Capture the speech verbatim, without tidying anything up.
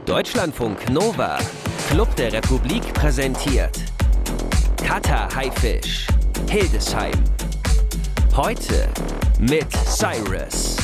Deutschlandfunk Nova, Club der Republik präsentiert Katar Haifisch, Hildesheim. Heute mit Cyrus.